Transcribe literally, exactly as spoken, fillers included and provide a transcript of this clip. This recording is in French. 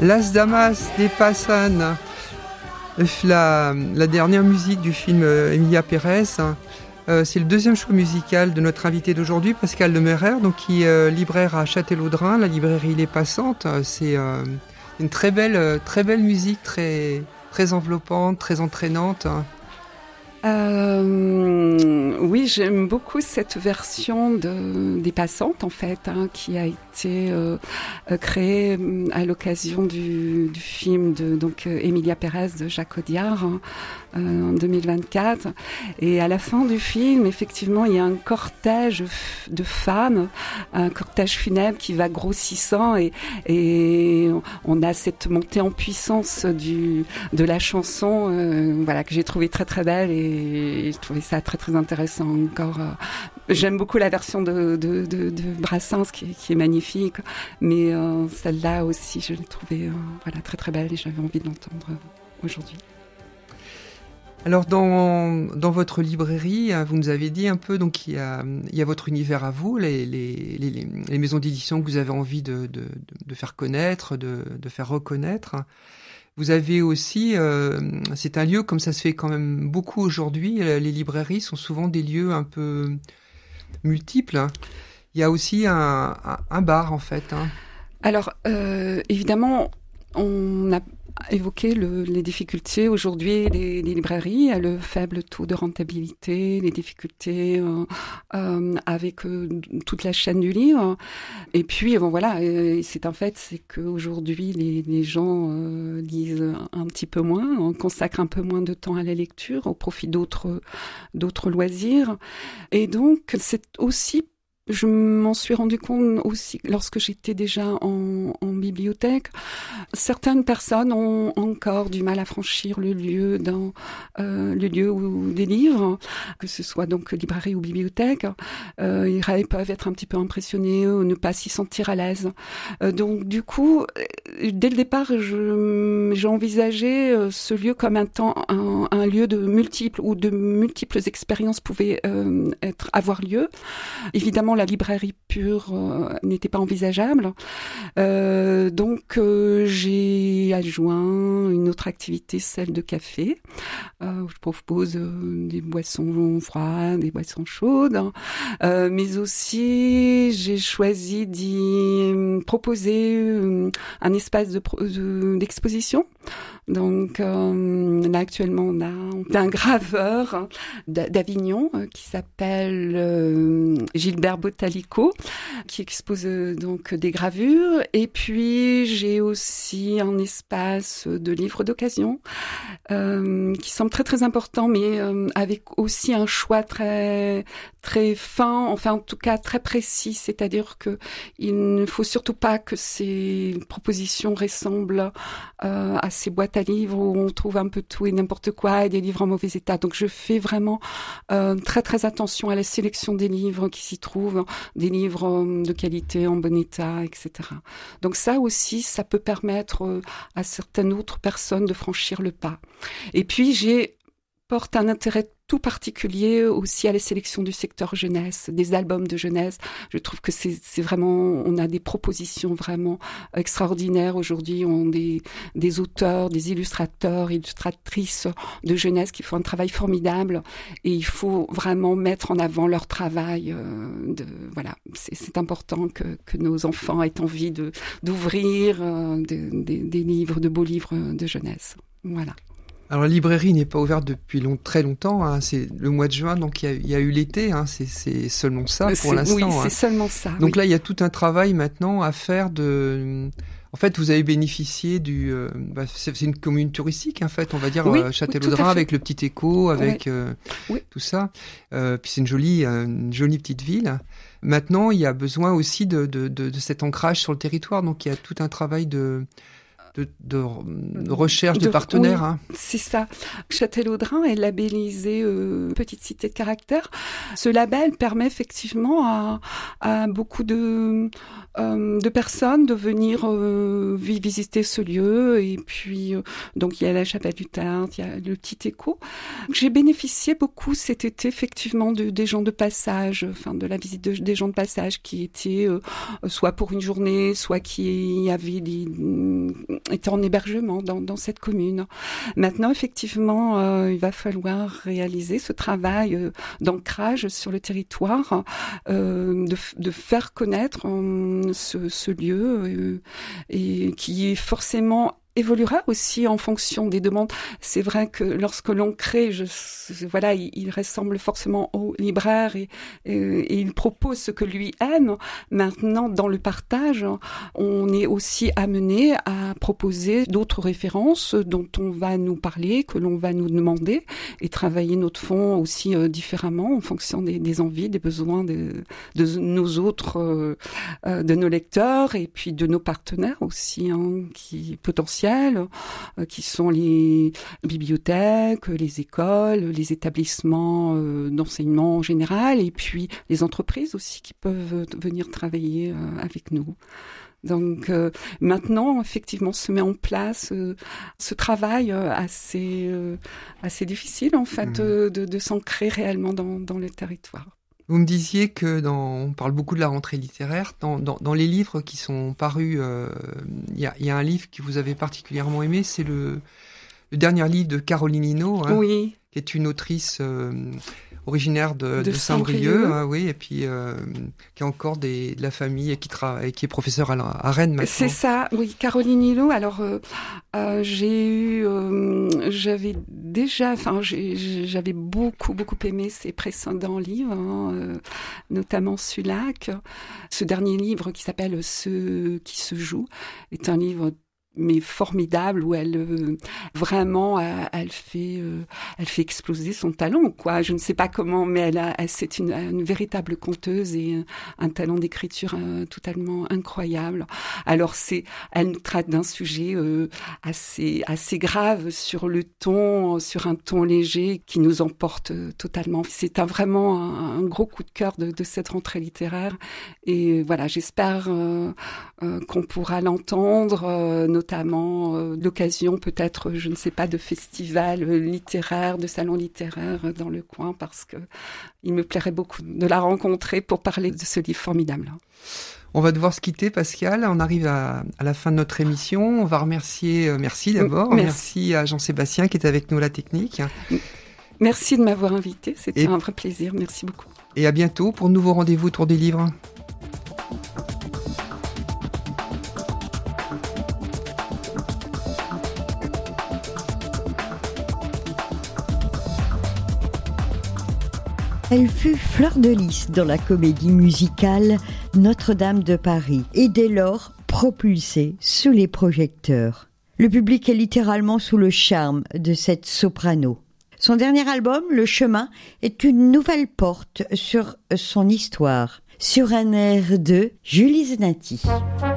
Las Damas de Pasan, la, la dernière musique du film Emilia Pérez. Euh, c'est le deuxième choix musical de notre invité d'aujourd'hui, Pascal Demeyrer, donc qui est euh, libraire à Châtellerault-Drain, la librairie Les Passantes. C'est euh, une très belle, très belle musique, très, très enveloppante, très entraînante. Euh, oui, j'aime beaucoup cette version de, des Passantes, en fait, hein, qui a été euh, créée à l'occasion du, du film de donc Emilia Pérez de Jacques Audiard, hein, euh, en deux mille vingt-quatre. Et à la fin du film, effectivement, il y a un cortège de femmes, un cortège funèbre qui va grossissant, et, et on a cette montée en puissance du, de la chanson, euh, voilà, que j'ai trouvé très très belle. Et Et je trouvais ça très très intéressant encore. J'aime beaucoup la version de, de, de, de Brassens qui est, qui est magnifique, mais euh, celle-là aussi je l'ai trouvée euh, voilà, très très belle et j'avais envie de l'entendre aujourd'hui. Alors dans, dans votre librairie, vous nous avez dit un peu, donc il y a, il y a votre univers à vous, les, les, les, les maisons d'édition que vous avez envie de, de, de faire connaître, de, de faire reconnaître. Vous avez aussi, euh, c'est un lieu comme ça se fait quand même beaucoup aujourd'hui, les librairies sont souvent des lieux un peu multiples. Il y a aussi un, un, un bar en fait. Hein. Alors euh, évidemment, on a évoqué le, les difficultés aujourd'hui des, des librairies, le faible taux de rentabilité, les difficultés euh, euh, avec euh, toute la chaîne du livre. Et puis bon voilà, c'est un fait, c'est qu'aujourd'hui les, les gens euh, lisent un petit peu moins, on consacre un peu moins de temps à la lecture au profit d'autres d'autres loisirs. Et donc c'est aussi, je m'en suis rendu compte aussi lorsque j'étais déjà en, en bibliothèque. Certaines personnes ont encore du mal à franchir le lieu dans euh, le lieu où des livres, que ce soit donc librairie ou bibliothèque. Euh, ils peuvent être un petit peu impressionnés ou ne pas s'y sentir à l'aise. Euh, donc du coup, dès le départ, je, j'ai envisagé ce lieu comme un temps, un, un lieu de multiples où de multiples expériences pouvaient euh, être avoir lieu. Évidemment, la librairie pure euh, n'était pas envisageable. Euh, donc, euh, j'ai adjoint une autre activité, celle de café. Euh, où je propose euh, des boissons froides, des boissons chaudes. Euh, mais aussi, j'ai choisi d'y proposer euh, un espace de, de, d'exposition. Donc euh, là actuellement on a un graveur d'Avignon euh, qui s'appelle euh, Gilbert Botalico qui expose euh, donc des gravures, et puis j'ai aussi un espace de livres d'occasion euh, qui semble très très important, mais euh, avec aussi un choix très très fin, enfin en tout cas très précis, c'est-à-dire que il ne faut surtout pas que ces propositions ressemblent euh, à ces boîtes à livres où on trouve un peu tout et n'importe quoi et des livres en mauvais état. Donc je fais vraiment euh, très très attention à la sélection des livres qui s'y trouvent, des livres de qualité, en bon état, et cetera. Donc ça aussi, ça peut permettre euh, à certaines autres personnes de franchir le pas. Et puis j'ai porte un intérêt tout particulier aussi à la sélection du secteur jeunesse, des albums de jeunesse. Je trouve que c'est, c'est vraiment, on a des propositions vraiment extraordinaires aujourd'hui. On a des, des auteurs, des illustrateurs, illustratrices de jeunesse qui font un travail formidable, et il faut vraiment mettre en avant leur travail. Euh, de, voilà, c'est, c'est important que, que nos enfants aient envie de, d'ouvrir euh, de, de, des livres, de beaux livres de jeunesse. Voilà. Alors la librairie n'est pas ouverte depuis long, très longtemps, hein. C'est le mois de juin, donc il y a, il y a eu l'été, hein. c'est, c'est seulement ça pour c'est, l'instant. Oui, hein. c'est seulement ça. Donc oui. là, il y a tout un travail maintenant à faire de... En fait, vous avez bénéficié du... Euh, bah, c'est, c'est une commune touristique, en fait, on va dire, oui, euh, Châtellerault-Drain, avec le petit écho, avec oui. euh, oui. tout ça. Euh, puis c'est une jolie, euh, une jolie petite ville. Maintenant, il y a besoin aussi de, de, de, de cet ancrage sur le territoire, donc il y a tout un travail de... De, de, de recherche de, de partenaires. Oui, hein. C'est ça. Châtellerault-Drain est labellisé euh, petite cité de caractère. Ce label permet effectivement à, à beaucoup de, euh, de personnes de venir euh, visiter ce lieu. Et puis, euh, donc il y a la chapelle du Tarn, il y a le petit écho. J'ai bénéficié beaucoup cet été effectivement de, des gens de passage, enfin de la visite de, des gens de passage qui étaient euh, soit pour une journée, soit qui avaient des étaient en hébergement dans, dans cette commune. Maintenant, effectivement, euh, il va falloir réaliser ce travail euh, d'ancrage sur le territoire, euh, de, de faire connaître euh, ce, ce lieu euh, et qui est forcément évoluera aussi en fonction des demandes. C'est vrai que lorsque l'on crée, je, voilà, il, il ressemble forcément au libraire et, et, et il propose ce que lui aime. Maintenant, dans le partage, on est aussi amené à proposer d'autres références dont on va nous parler, que l'on va nous demander, et travailler notre fond aussi euh, différemment en fonction des, des envies, des besoins de, de nos autres, euh, euh, de nos lecteurs et puis de nos partenaires aussi, hein, qui potentiellement qui sont les bibliothèques, les écoles, les établissements d'enseignement en général, et puis les entreprises aussi qui peuvent venir travailler avec nous. Donc euh, maintenant, effectivement, se met en place euh, ce travail euh, assez euh, assez difficile en fait mmh. de, de, de s'ancrer réellement dans, dans le territoire. Vous me disiez que dans, on parle beaucoup de la rentrée littéraire. Dans, dans, dans les livres qui sont parus, il euh, y, a, y a un livre que vous avez particulièrement aimé, c'est le, le dernier livre de Caroline Hinault, hein, oui. qui est une autrice euh, originaire de, de, de Saint-Brieuc, Saint-Brieuc. Hein, oui, et puis euh, qui a encore des, de la famille et qui travaille, qui est professeure à, la, à Rennes maintenant. C'est ça, oui, Caroline Hinault. Alors, euh, euh, j'ai eu, euh, j'avais déjà, enfin, j'ai, j'avais beaucoup, beaucoup aimé ses précédents livres, hein, euh, notamment Sulac. Ce dernier livre qui s'appelle Ce qui se joue est un livre mais formidable, où elle euh, vraiment elle, elle fait euh, elle fait exploser son talent, quoi. Je ne sais pas comment, mais elle a elle, c'est une, une véritable conteuse et un, un talent d'écriture euh, totalement incroyable. Alors c'est elle traite d'un sujet euh, assez assez grave sur le ton, sur un ton léger qui nous emporte euh, totalement. C'est un, vraiment un, un gros coup de cœur de, de cette rentrée littéraire, et voilà, j'espère euh, euh, qu'on pourra l'entendre euh, notamment euh, l'occasion peut-être, je ne sais pas, de festivals littéraires, de salons littéraires dans le coin, parce que il me plairait beaucoup de la rencontrer pour parler de ce livre formidable. On va devoir se quitter, Pascal. On arrive à, à la fin de notre émission. On va remercier, euh, merci d'abord, merci. merci à Jean-Sébastien qui est avec nous à la technique. Merci de m'avoir invité, c'était Et... un vrai plaisir, merci beaucoup. Et à bientôt pour de nouveaux rendez-vous autour des livres. Elle fut fleur de lys dans la comédie musicale Notre-Dame de Paris et dès lors propulsée sous les projecteurs. Le public est littéralement sous le charme de cette soprano. Son dernier album, Le Chemin, est une nouvelle porte sur son histoire, sur un air de Julie Zenati.